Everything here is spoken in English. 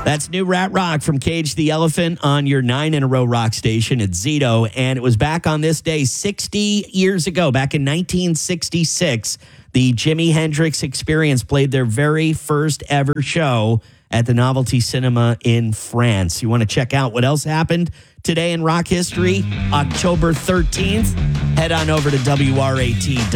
That's new Rat Rock from Cage the Elephant on your 9-in-a-row rock station at Zito. And it was back on this day 60 years ago, back in 1966. The Jimi Hendrix Experience played their very first ever show at the Novelty Cinema in France. You want to check out what else happened today in rock history? October 13th, head on over to WRAT.com.